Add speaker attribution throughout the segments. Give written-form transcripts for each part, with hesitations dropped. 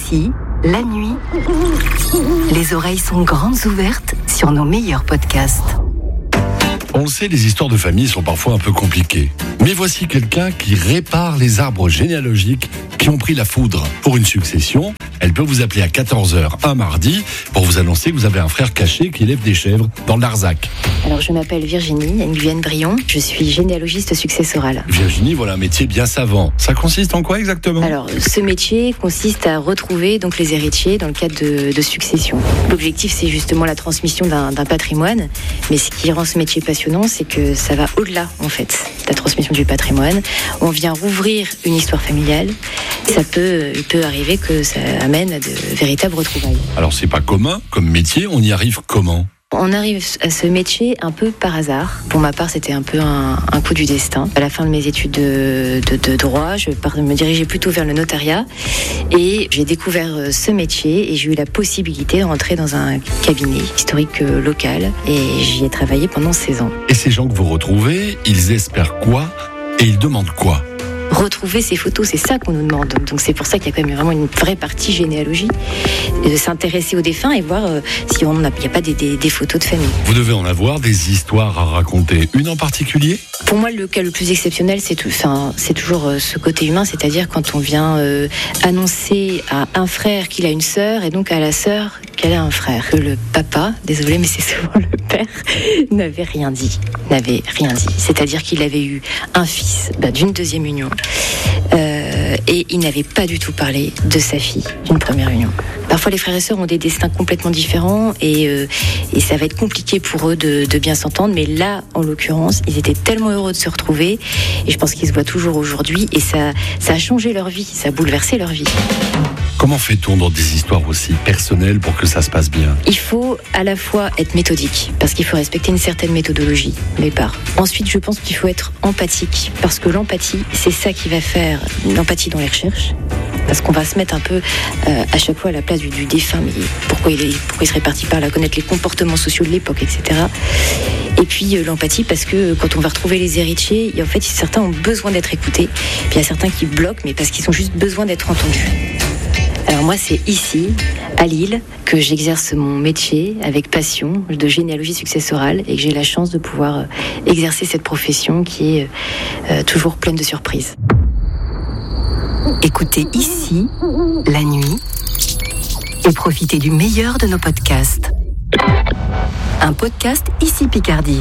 Speaker 1: Ici, la nuit, les oreilles sont grandes ouvertes sur nos meilleurs podcasts.
Speaker 2: On le sait, les histoires de famille sont parfois un peu compliquées. Mais voici quelqu'un qui répare les arbres généalogiques qui ont pris la foudre. Pour une succession, elle peut vous appeler à 14h un mardi pour vous annoncer que vous avez un frère caché qui élève des chèvres dans le Larzac.
Speaker 3: Alors je m'appelle Virginie Nguyen-Brion, je suis généalogiste successorale.
Speaker 2: Virginie, voilà un métier bien savant. Ça consiste en quoi exactement ?
Speaker 3: Alors ce métier consiste à retrouver donc les héritiers dans le cadre de succession. L'objectif c'est justement la transmission d'un patrimoine, mais ce qui rend ce métier passionnant, c'est que ça va au-delà en fait de la transmission du patrimoine. On vient rouvrir une histoire familiale. Il peut arriver que ça amène à de véritables retrouvailles.
Speaker 2: Alors c'est pas commun comme métier, on y arrive comment ?
Speaker 3: On arrive à ce métier un peu par hasard. Pour ma part, c'était un peu un coup du destin. À la fin de mes études de droit, je me dirigeais plutôt vers le notariat et j'ai découvert ce métier et j'ai eu la possibilité de rentrer dans un cabinet historique local et j'y ai travaillé pendant 16 ans.
Speaker 2: Et ces gens que vous retrouvez, ils espèrent quoi et ils demandent quoi ?
Speaker 3: Retrouver ces photos, c'est ça qu'on nous demande. Donc c'est pour ça qu'il y a quand même vraiment une vraie partie généalogie, de s'intéresser aux défunts et voir si il n'y a pas des photos de famille.
Speaker 2: Vous devez en avoir des histoires à raconter. Une en particulier ?
Speaker 3: Pour moi, le cas le plus exceptionnel, c'est toujours ce côté humain, c'est-à-dire quand on vient annoncer à un frère qu'il a une sœur et donc à la sœur qu'elle a un frère. Que le papa, désolé, mais c'est souvent le père, n'avait rien dit. C'est-à-dire qu'il avait eu un fils d'une deuxième union. Et il n'avait pas du tout parlé de sa fille d'une première union. Parfois les frères et sœurs ont des destins complètement différents et ça va être compliqué pour eux de bien s'entendre, mais là en l'occurrence ils étaient tellement heureux de se retrouver et je pense qu'ils se voient toujours aujourd'hui et ça a changé leur vie, ça a bouleversé leur vie.
Speaker 2: Comment fait-on dans des histoires aussi personnelles pour que ça se passe bien ?
Speaker 3: Il faut à la fois être méthodique, parce qu'il faut respecter une certaine méthodologie, mais pas. Ensuite, je pense qu'il faut être empathique, parce que l'empathie, c'est ça qui va faire l'empathie dans les recherches. Parce qu'on va se mettre un peu à chaque fois à la place du défunt, mais pourquoi il serait parti par là, connaître les comportements sociaux de l'époque, etc. Et puis l'empathie, parce que quand on va retrouver les héritiers, en fait, certains ont besoin d'être écoutés, puis il y a certains qui bloquent, mais parce qu'ils ont juste besoin d'être entendus. Alors moi, c'est ici, à Lille, que j'exerce mon métier avec passion de généalogie successorale et que j'ai la chance de pouvoir exercer cette profession qui est toujours pleine de surprises.
Speaker 1: Écoutez Ici, la nuit, et profitez du meilleur de nos podcasts. Un podcast Ici Picardie.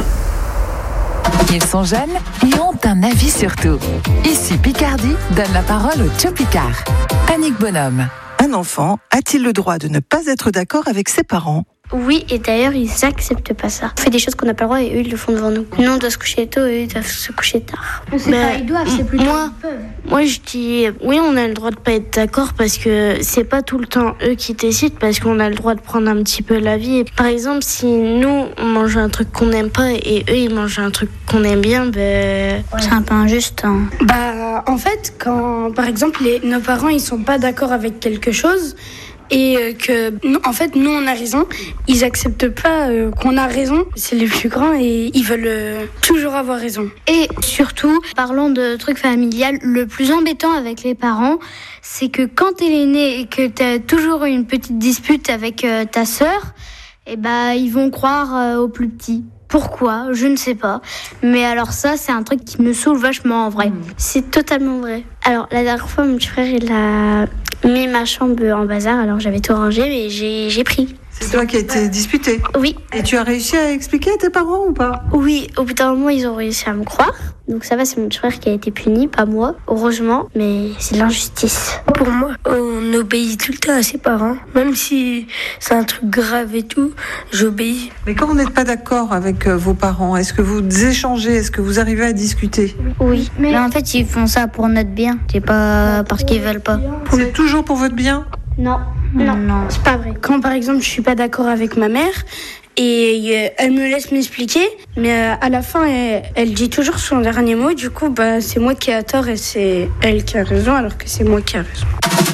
Speaker 4: Ils sont jeunes et ont un avis sur tout. Ici Picardie donne la parole au Tchopicard. Annick Bonhomme.
Speaker 5: Un enfant a-t-il le droit de ne pas être d'accord avec ses parents ?
Speaker 6: Oui, et d'ailleurs, ils n'acceptent pas ça. On fait des choses qu'on n'a pas le droit et eux, ils le font devant nous. Nous, on doit se coucher tôt et eux, ils doivent se coucher tard.
Speaker 7: C'est pas ils doivent, c'est plutôt ils peuvent.
Speaker 6: Moi, je dis, oui, on a le droit de pas être d'accord parce que c'est pas tout le temps eux qui décident, parce qu'on a le droit de prendre un petit peu l'avis. Par exemple, si nous, on mange un truc qu'on n'aime pas et eux, ils mangent un truc qu'on aime bien, c'est un peu injuste. Hein.
Speaker 7: En fait, quand, par exemple, nos parents, ils sont pas d'accord avec quelque chose, et que, en fait, nous, on a raison. Ils acceptent pas qu'on a raison. C'est les plus grands et ils veulent toujours avoir raison.
Speaker 8: Et surtout, parlons de trucs familial, le plus embêtant avec les parents, c'est que quand t'es l'aîné et que t'as toujours une petite dispute avec ta sœur, ils vont croire au plus petit. Pourquoi ? Je ne sais pas. Mais alors ça, c'est un truc qui me saoule vachement en vrai.
Speaker 6: C'est totalement vrai. Alors, la dernière fois, mon petit frère, il a mis ma chambre en bazar. Alors, j'avais tout rangé, mais j'ai pris.
Speaker 5: C'est toi qui as été disputé ?
Speaker 6: Oui.
Speaker 5: Et tu as réussi à expliquer à tes parents ou pas ?
Speaker 6: Oui, au bout d'un moment, ils ont réussi à me croire. Donc ça va, c'est mon petit frère qui a été puni, pas moi, heureusement, mais c'est de l'injustice.
Speaker 7: Pour moi, on obéit tout le temps à ses parents, même si c'est un truc grave et tout, j'obéis.
Speaker 5: Mais quand vous n'êtes pas d'accord avec vos parents, est-ce que vous échangez, est-ce que vous arrivez à discuter ?
Speaker 8: Oui, mais en fait, ils font ça pour notre bien, c'est pas parce qu'ils veulent pas.
Speaker 5: C'est toujours pour votre bien ?
Speaker 6: Non, c'est pas vrai.
Speaker 7: Quand par exemple, je suis pas d'accord avec ma mère, et elle me laisse m'expliquer, mais à la fin, elle dit toujours son dernier mot. Du coup, c'est moi qui ai tort et c'est elle qui a raison, alors que c'est moi qui ai raison.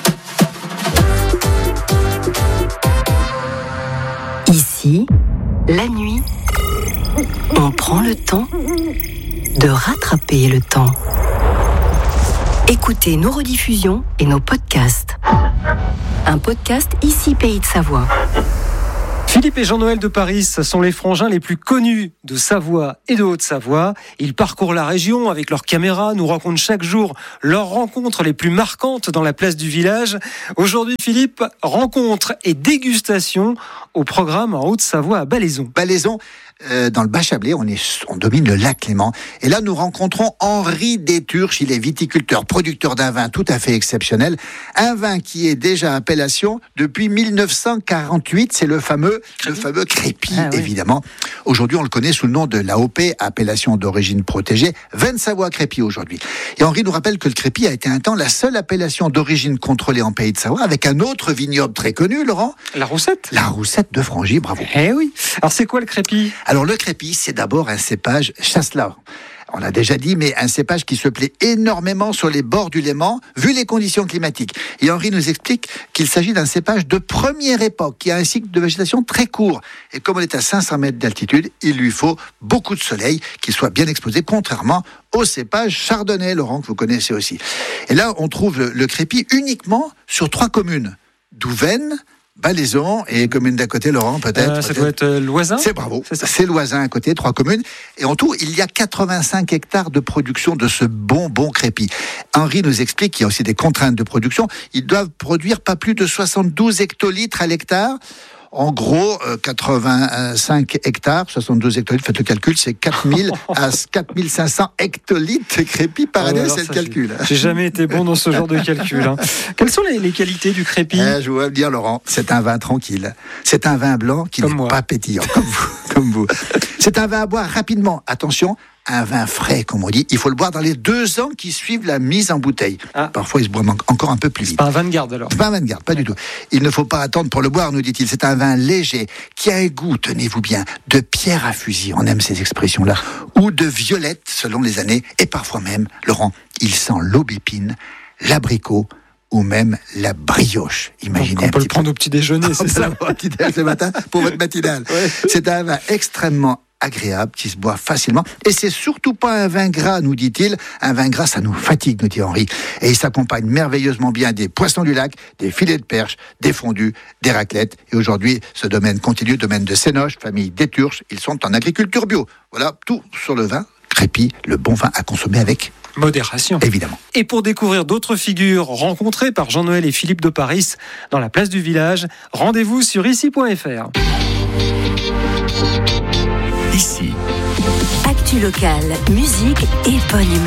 Speaker 1: Ici, la nuit, on prend le temps de rattraper le temps. Écoutez nos rediffusions et nos podcasts. un podcast ici Pays de Savoie.
Speaker 9: Philippe et Jean-Noël de Paris sont les frangins les plus connus de Savoie et de Haute-Savoie. Ils parcourent la région avec leurs caméras, nous racontent chaque jour leurs rencontres les plus marquantes dans la place du village. Aujourd'hui, Philippe, rencontre et dégustation au programme en Haute-Savoie à Ballaison.
Speaker 10: Ballaison, dans le Bas-Chablais, on domine le lac Léman. Et là, nous rencontrons Henri Déturche. Il est viticulteur, producteur d'un vin tout à fait exceptionnel. Un vin qui est déjà appellation depuis 1948. C'est le fameux Crépi, évidemment. Aujourd'hui, on le connaît sous le nom de l'AOP, appellation d'origine protégée. Vin de Savoie Crépi aujourd'hui. Et Henri nous rappelle que le Crépi a été un temps la seule appellation d'origine contrôlée en Pays de Savoie, avec un autre vignoble très connu, Laurent.
Speaker 9: La Roussette.
Speaker 10: La Roussette de Frangy, bravo.
Speaker 9: Eh oui. Alors, c'est quoi le Crépi ?
Speaker 10: Alors, le Crépi, c'est d'abord un cépage Chasselas. On l'a déjà dit, mais un cépage qui se plaît énormément sur les bords du Léman, vu les conditions climatiques. Et Henri nous explique qu'il s'agit d'un cépage de première époque, qui a un cycle de végétation très court. Et comme on est à 500 mètres d'altitude, il lui faut beaucoup de soleil, qu'il soit bien exposé, contrairement au cépage chardonnay, Laurent, que vous connaissez aussi. Et là, on trouve le Crépi uniquement sur 3 communes. Douvaine, Ballaison et commune d'à côté, Laurent, peut-être.
Speaker 9: Ça doit être Loisin.
Speaker 10: C'est bravo. C'est Loisin à côté, 3 communes. Et en tout, il y a 85 hectares de production de ce bon Crépi. Henri nous explique qu'il y a aussi des contraintes de production. Ils doivent produire pas plus de 72 hectolitres à l'hectare. En gros, 85 hectares, 72 hectolitres, faites le calcul, c'est 4000 à 4500 hectolitres de Crépi par année, c'est le calcul.
Speaker 9: J'ai jamais été bon dans ce genre de calcul. Hein. Quelles sont les qualités du Crépi ?
Speaker 10: Je voudrais le dire, Laurent, c'est un vin tranquille. C'est un vin blanc qui n'est pas pétillant, comme vous. C'est un vin à boire rapidement. Attention, un vin frais, comme on dit. Il faut le boire dans les 2 ans qui suivent la mise en bouteille. Parfois, il se boit encore un peu plus vite.
Speaker 9: Pas un vin de garde, alors ?
Speaker 10: Pas un vin de garde, pas du tout. Il ne faut pas attendre pour le boire, nous dit-il. C'est un vin léger, qui a un goût, tenez-vous bien, de pierre à fusil, on aime ces expressions-là, ou de violette, selon les années, et parfois même, Laurent, il sent l'aubépine, l'abricot, ou même la brioche. Imaginez.
Speaker 9: On peut le prendre au petit déjeuner, c'est ça ?
Speaker 10: Au petit déjeuner ce matin, pour votre matinale. Ouais. C'est un vin extrêmement agréable, qui se boit facilement. Et c'est surtout pas un vin gras, nous dit-il. Un vin gras, ça nous fatigue, nous dit Henri. Et il s'accompagne merveilleusement bien des poissons du lac, des filets de perche, des fondus, des raclettes. Et aujourd'hui, ce domaine continue, domaine de Sénoche, famille Déturche. Ils sont en agriculture bio. Voilà, tout sur le vin. Crépi, le bon vin à consommer avec
Speaker 9: modération.
Speaker 10: Évidemment.
Speaker 9: Et pour découvrir d'autres figures rencontrées par Jean-Noël et Philippe de Paris dans la place du village, rendez-vous sur ici.fr.
Speaker 1: Ici. Actu locale, musique et bonne humeur.